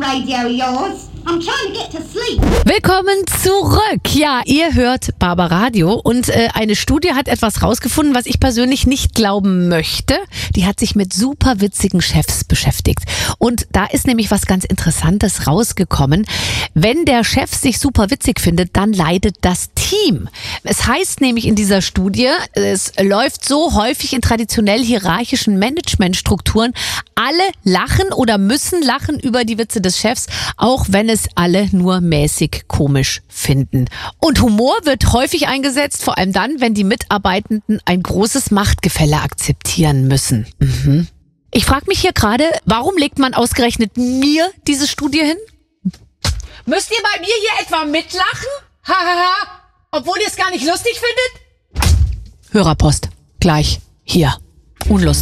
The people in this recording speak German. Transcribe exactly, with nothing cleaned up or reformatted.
radio yours. I'm trying to get to sleep. Willkommen zurück. Ja, ihr hört Barbaradio und äh, eine Studie hat etwas rausgefunden, was ich persönlich nicht glauben möchte. Die hat sich mit super witzigen Chefs beschäftigt. Und da ist nämlich was ganz Interessantes rausgekommen. Wenn der Chef sich super witzig findet, dann leidet das Team. Es heißt nämlich in dieser Studie, es läuft so häufig in traditionell hierarchischen Managementstrukturen, alle lachen oder müssen lachen über die Witze des Chefs, auch wenn es alle nur mäßig komisch finden. Und Humor wird häufig eingesetzt, vor allem dann, wenn die Mitarbeitenden ein großes Machtgefälle akzeptieren müssen. Mhm. Ich frage mich hier gerade, warum legt man ausgerechnet mir diese Studie hin? Müsst ihr bei mir hier etwa mitlachen? Hahaha, obwohl ihr es gar nicht lustig findet? Hörerpost, gleich hier. Unlustig.